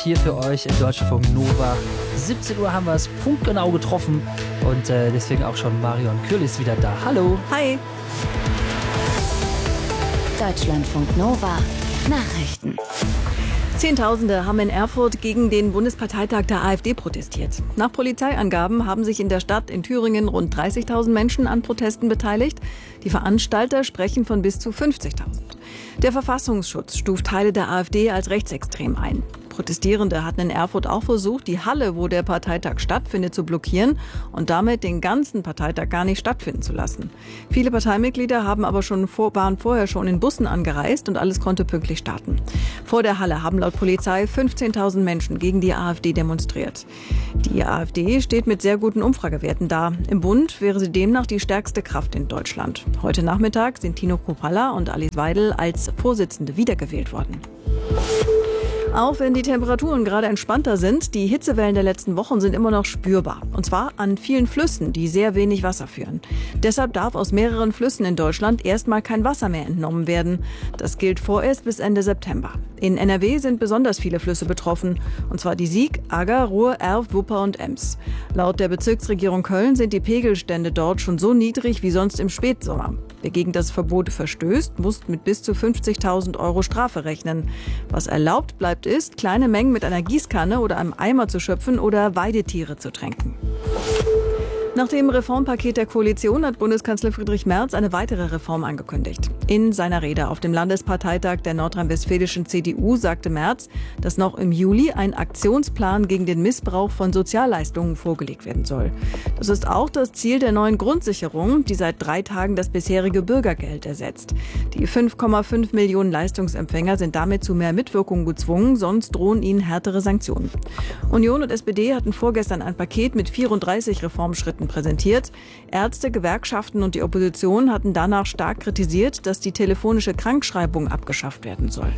hier für euch in Deutschlandfunk Nova. 17 Uhr haben wir es punktgenau getroffen und deswegen auch schon Marion Kürlis wieder da. Hallo. Hi. Deutschlandfunk Nova Nachrichten. Zehntausende haben in Erfurt gegen den Bundesparteitag der AfD protestiert. Nach Polizeiangaben haben sich in der Stadt in Thüringen rund 30.000 Menschen an Protesten beteiligt. Die Veranstalter sprechen von bis zu 50.000. Der Verfassungsschutz stuft Teile der AfD als rechtsextrem ein. Protestierende hatten in Erfurt auch versucht, die Halle, wo der Parteitag stattfindet, zu blockieren und damit den ganzen Parteitag gar nicht stattfinden zu lassen. Viele Parteimitglieder waren vorher schon in Bussen angereist und alles konnte pünktlich starten. Vor der Halle haben laut Polizei 15.000 Menschen gegen die AfD demonstriert. Die AfD steht mit sehr guten Umfragewerten da. Im Bund wäre sie demnach die stärkste Kraft in Deutschland. Heute Nachmittag sind Tino Kruppalla und Alice Weidel als Vorsitzende wiedergewählt worden. Auch wenn die Temperaturen gerade entspannter sind, die Hitzewellen der letzten Wochen sind immer noch spürbar. Und zwar an vielen Flüssen, die sehr wenig Wasser führen. Deshalb darf aus mehreren Flüssen in Deutschland erstmal kein Wasser mehr entnommen werden. Das gilt vorerst bis Ende September. In NRW sind besonders viele Flüsse betroffen. Und zwar die Sieg, Agger, Ruhr, Erft, Wupper und Ems. Laut der Bezirksregierung Köln sind die Pegelstände dort schon so niedrig wie sonst im Spätsommer. Wer gegen das Verbot verstößt, muss mit bis zu 50.000 € Strafe rechnen. Was erlaubt bleibt ist, kleine Mengen mit einer Gießkanne oder einem Eimer zu schöpfen oder Weidetiere zu tränken. Nach dem Reformpaket der Koalition hat Bundeskanzler Friedrich Merz eine weitere Reform angekündigt. In seiner Rede auf dem Landesparteitag der nordrhein-westfälischen CDU sagte Merz, dass noch im Juli ein Aktionsplan gegen den Missbrauch von Sozialleistungen vorgelegt werden soll. Das ist auch das Ziel der neuen Grundsicherung, die seit 3 Tagen das bisherige Bürgergeld ersetzt. Die 5,5 Millionen Leistungsempfänger sind damit zu mehr Mitwirkung gezwungen, sonst drohen ihnen härtere Sanktionen. Union und SPD hatten vorgestern ein Paket mit 34 Reformschritten präsentiert. Ärzte, Gewerkschaften und die Opposition hatten danach stark kritisiert, dass die telefonische Krankschreibung abgeschafft werden soll.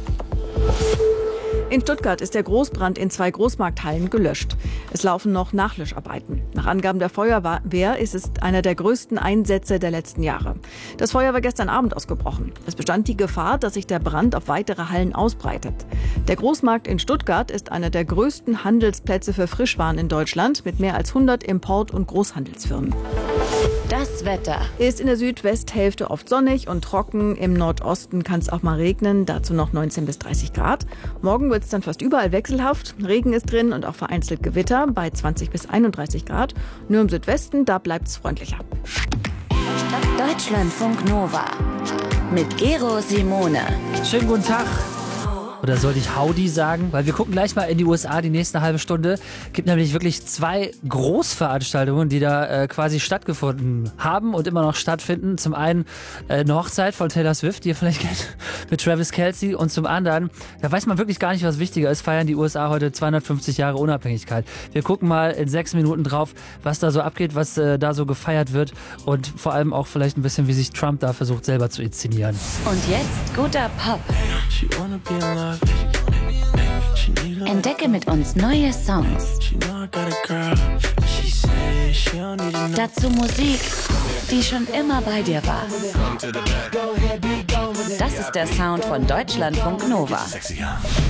In Stuttgart ist der Großbrand in 2 Großmarkthallen gelöscht. Es laufen noch Nachlöscharbeiten. Nach Angaben der Feuerwehr ist es einer der größten Einsätze der letzten Jahre. Das Feuer war gestern Abend ausgebrochen. Es bestand die Gefahr, dass sich der Brand auf weitere Hallen ausbreitet. Der Großmarkt in Stuttgart ist einer der größten Handelsplätze für Frischwaren in Deutschland mit mehr als 100 Import- und Großhandelsfirmen. Das Wetter. Ist in der Südwesthälfte oft sonnig und trocken. Im Nordosten kann es auch mal regnen. Dazu noch 19 bis 30 Grad. Morgen wird es dann fast überall wechselhaft. Regen ist drin und auch vereinzelt Gewitter bei 20 bis 31 Grad. Nur im Südwesten, da bleibt es freundlicher. Deutschlandfunk Nova mit Gero Simone. Schönen guten Tag. Oder sollte ich Howdy sagen? Weil wir gucken gleich mal in die USA die nächste halbe Stunde. Gibt nämlich wirklich 2 Großveranstaltungen, die da quasi stattgefunden haben und immer noch stattfinden. Zum einen eine Hochzeit von Taylor Swift, die ihr vielleicht kennt, mit Travis Kelce. Und zum anderen, da weiß man wirklich gar nicht, was wichtiger ist, feiern die USA heute 250 Jahre Unabhängigkeit. Wir gucken mal in 6 Minuten drauf, was da so abgeht, was da so gefeiert wird. Und vor allem auch vielleicht ein bisschen, wie sich Trump da versucht, selber zu inszenieren. Und jetzt guter Pop. Entdecke mit uns neue Songs. Dazu Musik, die schon immer bei dir war. Das ist der Sound von Deutschlandfunk Nova.